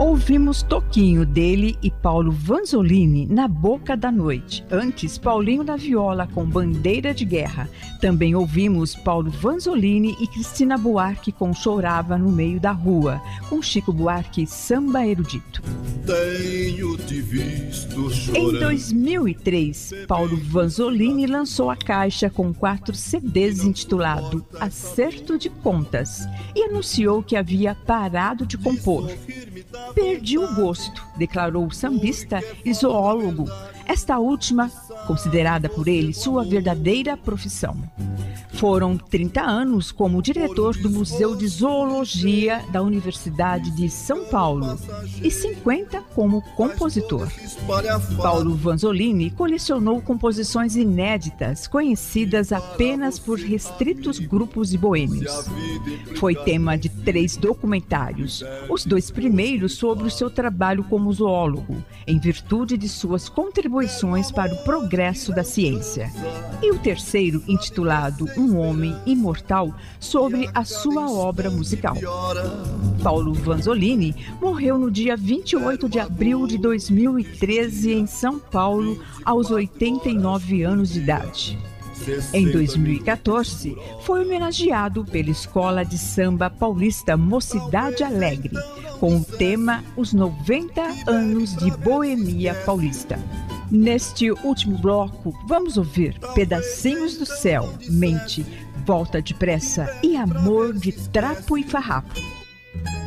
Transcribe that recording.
Ouvimos Toquinho dele e Paulo Vanzolini na Boca da Noite. Antes, Paulinho da Viola com Bandeira de Guerra. Também ouvimos Paulo Vanzolini e Cristina Buarque com Chorava no Meio da Rua, com Chico Buarque Samba Erudito. Tenho te visto chorando. Em 2003, Paulo Vanzolini lançou a caixa com 4 CDs intitulado Acerto de Contas e anunciou que havia parado de compor. Perdi o gosto, declarou o sambista e zoólogo, esta última considerada por ele sua verdadeira profissão. Foram 30 anos como diretor do Museu de Zoologia da Universidade de São Paulo e 50 como compositor. Paulo Vanzolini colecionou composições inéditas, conhecidas apenas por restritos grupos de boêmios. Foi tema de 3 documentários, os 2 primeiros sobre o seu trabalho como zoólogo, em virtude de suas contribuições para o progresso da ciência, e o terceiro, intitulado Um Homem Imortal, sobre a sua obra musical. Paulo Vanzolini morreu no dia 28 de abril de 2013 em São Paulo, aos 89 anos de idade. Em 2014, foi homenageado pela Escola de Samba Paulista Mocidade Alegre, com o tema Os 90 anos de Boemia Paulista. Neste último bloco, vamos ouvir Pedacinhos do Céu, Mente, Volta Depressa e Amor de Trapo e Farrapo.